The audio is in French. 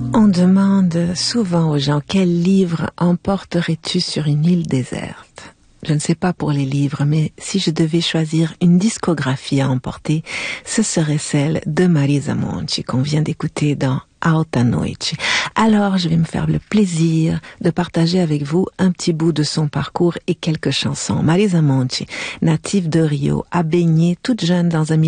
On demande souvent aux gens quel livre emporterais-tu sur une île déserte? Je ne sais pas pour les livres, mais si je devais choisir une discographie à emporter, ce serait celle de Marisa Monti qu'on vient d'écouter dans Alta Noite. Alors, je vais me faire le plaisir de partager avec vous un petit bout de son parcours et quelques chansons. Marisa Monti, native de Rio, a baigné toute jeune dans un milieu